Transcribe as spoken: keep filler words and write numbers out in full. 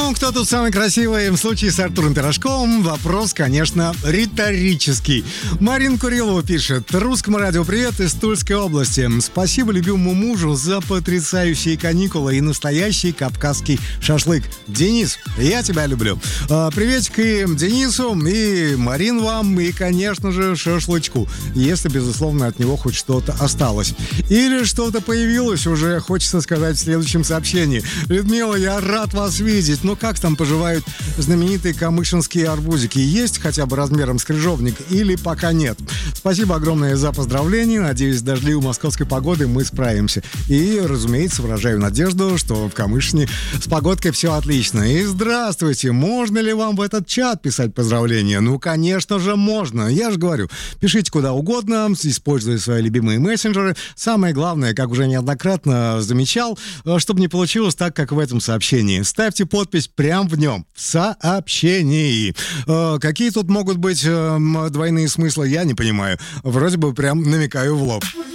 Ну, кто тут самый красивый? В случае с Артуром Пирожковым вопрос, конечно, риторический. Марин Курилова пишет: русскому радио привет из Тульской области. Спасибо любимому мужу за потрясающие каникулы и настоящий кавказский шашлык. Денис, я тебя люблю. Приветик и Денису, и Марин вам, и, конечно же, шашлычку. Если, безусловно, от него хоть что-то осталось. Или что-то появилось уже, хочется сказать в следующем сообщении. Людмила, я рад вас видеть. Ну как там поживают знаменитые камышинские арбузики? Есть хотя бы размером с крыжовник или пока нет? Спасибо огромное за поздравления. Надеюсь, с дождливой московской погодой мы справимся. И, разумеется, выражаю надежду, что в Камышине с погодкой все отлично. И здравствуйте! Можно ли вам в этот чат писать поздравления? Ну, конечно же, можно. Я же говорю, пишите куда угодно, используя свои любимые мессенджеры. Самое главное, как уже неоднократно замечал, чтобы не получилось так, как в этом сообщении. Ставьте подпись прямо в нем, в сообщении. Э, какие тут могут быть э, двойные смыслы, я не понимаю. Вроде бы прям намекаю в лоб.